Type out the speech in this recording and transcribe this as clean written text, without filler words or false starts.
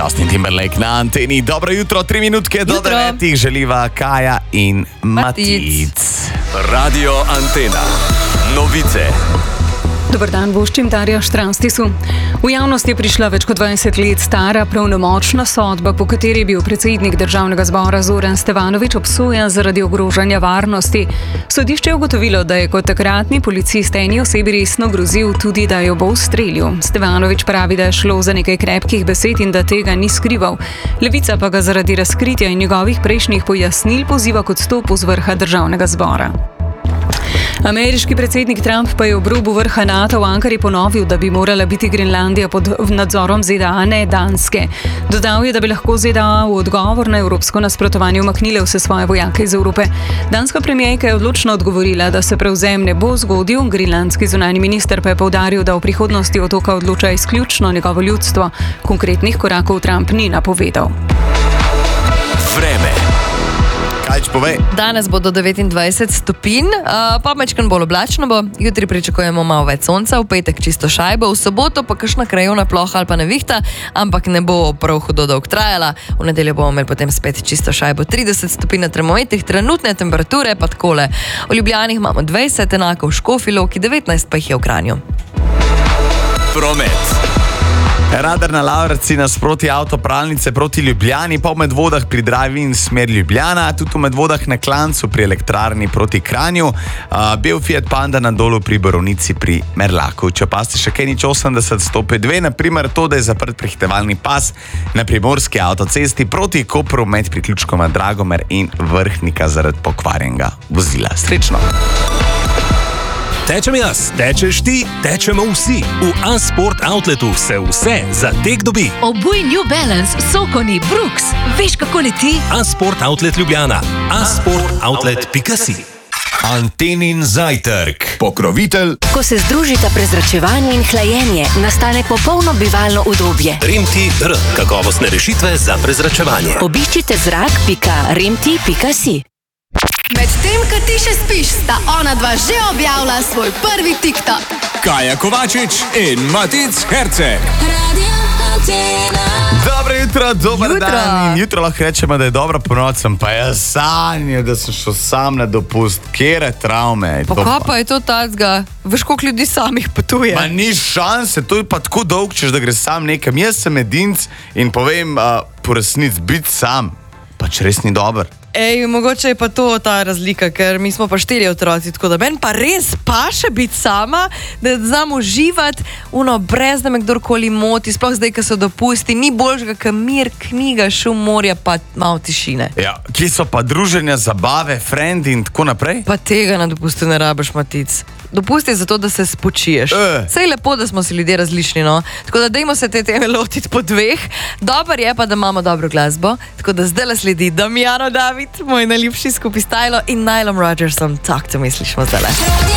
Justin Timberlake na anteni. Dobro jutro, 3 minutke do 9. Želiva Kaja in Matic. Radio Antena. Novice. Dobar dan, voščim Darja Štranstisu. V javnost je prišla več kot 20 let stara pravnomočna sodba, po kateri je bil predsednik državnega zbora Zoran Stevanović obsojen zaradi ogrožanja varnosti. Sodišče je ugotovilo, da je kot takratni policist eni osebi resno grozil tudi, da jo bo ustrelil. Stevanović pravi, da je šlo za nekaj krepkih besed in da tega ni skrival. Levica pa ga zaradi razkritja in njegovih prejšnjih pojasnil poziva k odstopu z vrha državnega zbora. Ameriški predsednik Trump pa je ob robu vrha NATO v Ankari ponovil, da bi morala biti Grenlandija pod nadzorom ZDA, ne Danske. Dodal je, da bi lahko ZDA v odgovor na evropsko nasprotovanje umaknile vse svoje vojake iz Evrope. Danska premijerka je odločno odgovorila, da se prevzem ne bo zgodil, grenlandski zunanji minister pa je poudaril, da v prihodnosti otoka odloča izključno njegovo ljudstvo. Konkretnih korakov Trump ni napovedal. Vreme. Danes bo do 29 stopinj, pa mečkan bolj oblačno bo. Jutri pričakujemo malo več sonca, v petek čisto šajbo, v soboto pa kakšna krajevna ploha ali pa nevihta, ampak ne bo prav hudo dolgo trajala. V nedeljo bomo imeli potem spet čisto šajbo, 30 stopinj na termometrih, trenutne temperature pa takole. V Ljubljani imamo 20, enako v Škofji Loki, 19 pa jih je v Kranju. Promet. Radar na Lavrici nasproti avtopralnice proti Ljubljani, pa v Medvodah pri Drive-in smer Ljubljana, tudi v Medvodah na Klancu pri elektrarni proti Kranju, bel Fiat Panda na dolu pri Borovnici pri Merlaku. Če pa ste še kaj nič 80 102, naprimer to, da je zaprt prehitevalni pas na primorski avtocesti proti Kopru med priključkoma Dragomer in Vrhnika zaradi pokvarjenega vozila. Srečno! Tečem jaz, tečeš ti, tečemo vsi. V A-Sport Outletu se vse za tek dobi. Obuj New Balance, Sokoni, Brooks. Veš, kako leti? A-Sport Outlet Ljubljana. asportoutlet.si. Antenin zajtrk. Pokrovitelj. Ko se združita prezračevanje in hlajenje, nastane popolno bivalno udobje. Remti-R. Kakovostne rešitve za prezračevanje. Obiščite zrak.remti.si. Medtem, ko ti še spiš, sta ona dva že objavila svoj prvi TikTok. Kaja Kovačič in Matic Herceg. Dobro jutro, dober dan. Jutro lahko rečemo, da je dobra ponoč, sem pa jaz sanjal, da sem šel sam na dopust. Kjere travme? Pa je to tacga? Veš, koliko ljudi samih potuje? Ma ni šanse, to je pa tako dolg, češ da gre sam nekam. Jaz sem edinc in povem po resnici, biti sam, pač res ni dober. Ej, mogoče je pa to ta razlika, ker mi smo pa 4 otroci, tako da meni pa res paše biti sama, da znam uživati, brez da me kdorkoli moti, sploh zdaj, ko so dopusti, ni boljšega, kot mir, knjiga, šum, morja, pa malo tišine. Ja, kje so pa druženja, zabave, frendi in tako naprej? Pa tega na dopustu ne rabiš, Matic. Dopust je zato, da se spočiješ. Saj lepo, da smo si ljudje različni, no. Tako da dajmo se te teme lotiti po 2. Dobar je pa, da imamo dobro glasbo, tako da zdaj sledi Damiano David, moj najljubši skupaj s Tylo in Nilom Rodgersom. Tak, to misliš, zdaj.